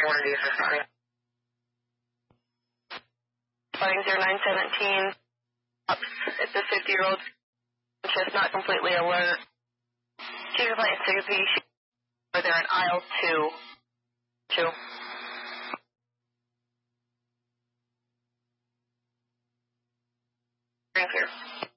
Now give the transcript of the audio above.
Flying 0917, it's a 50-year-old, just not completely alert. She's playing 6B, they're in aisle 2. Thank you.